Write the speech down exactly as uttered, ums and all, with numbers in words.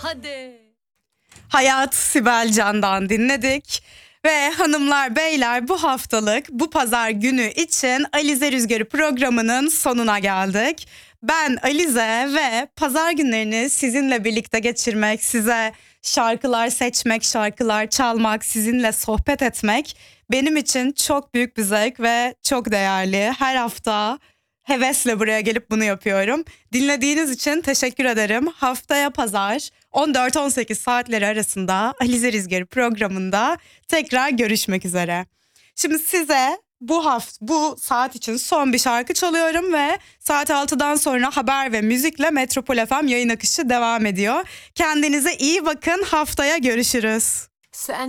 Hadi. Hayat Sibel Can'dan dinledik. Ve hanımlar beyler, bu haftalık bu pazar günü için Alize Rüzgarı programının sonuna geldik. Ben Alize ve pazar günlerini sizinle birlikte geçirmek, size şarkılar seçmek, şarkılar çalmak, sizinle sohbet etmek benim için çok büyük bir zevk ve çok değerli. Her hafta hevesle buraya gelip bunu yapıyorum. Dinlediğiniz için teşekkür ederim. Haftaya pazar on dört on sekiz saatleri arasında Alize Rüzgarı programında tekrar görüşmek üzere. Şimdi size bu hafta bu saat için son bir şarkı çalıyorum ve saat altıdan sonra haber ve müzikle Metropol F M yayın akışı devam ediyor. Kendinize iyi bakın. Haftaya görüşürüz. Sen